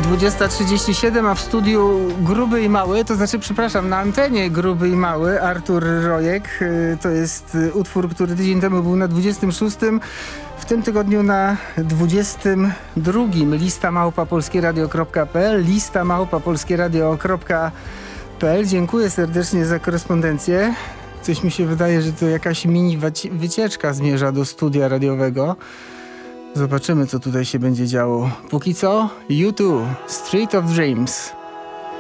20:37, a w studiu Gruby i Mały, to znaczy, przepraszam, na antenie Gruby i Mały, Artur Rojek. To jest utwór, który tydzień temu był na 26, w tym tygodniu na 22. lista@polskieradio.pl, lista@polskieradio.pl. Dziękuję serdecznie za korespondencję. Coś mi się wydaje, że to jakaś mini wycieczka zmierza do studia radiowego. Zobaczymy, co tutaj się będzie działo. Póki co, U2, Street of Dreams.